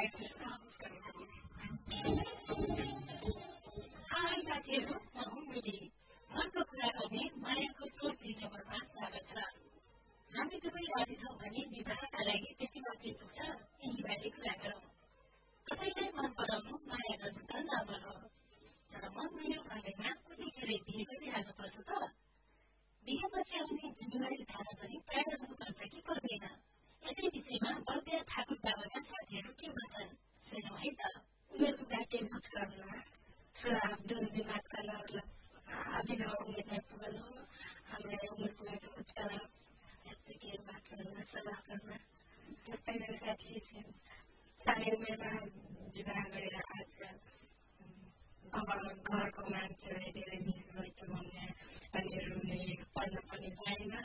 High साथीहरू, म हुँ मिली। मनको कुरा गर्ने मायाको टोल फ्री नम्बरमा स्वागत छ। हामी दुवै राजी छौँ भने विवाहका लागि त्यति मात्रै पुग्छ, यही बारे कुरा गरौँ। कसैलाई मन पराउनु, माया गर्नु त नर्मल हो। तर मन मिल्यो भन्दैमा उतिखेरै बिहे गरिहाल्नुपर्छ त। बिहेपछि आउने जिम्मेवारी थाहा पनि प्रायः हुनुपर्छ कि पर्दैन। यसै विषयमा बलदेव ठाकुर बाबाका साथीहरू के भन्छन् सुनौँ है त। मेरो जाति बुझ गर्न छोरा दूर दिमाग करना मतलब अभिनव उम्र में पुगल हो हमें उम्र पुगे तो कुछ करना ऐसे के बात करना सलाह करना जस्तै मेरो साथी सानै उमेरमा विवाह गरेर आजकल घरको मान्छेले धेरै मिस गर्छ भन्ने अनि रुने पढ्न पनि पाएन